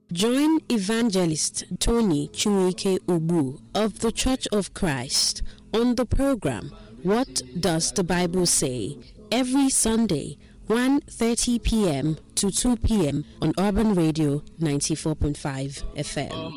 Join Evangelist Tony Chiwike Ubu of the Church of Christ on the program What Does the Bible Say? Every Sunday, 1:30 p.m. to 2 p.m. on Urban Radio 94.5 FM.